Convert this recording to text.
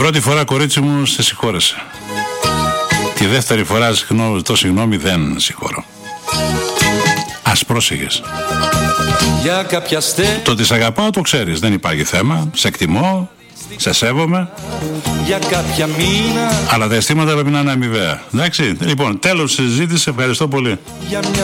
πρώτη φορά, κορίτσι μου, σε συγχώρεσε. Τη δεύτερη φορά το συγγνώμη δεν συγχωρώ. Ας πρόσεχες. Το ότι σε αγαπάω το ξέρεις, δεν υπάρχει θέμα. Σε εκτιμώ, σε σέβομαι. Για κάποια μήνα. Αλλά τα αισθήματα πρέπει να είναι αμοιβαία. Εντάξει, λοιπόν, τέλος της συζήτησης. Ευχαριστώ πολύ.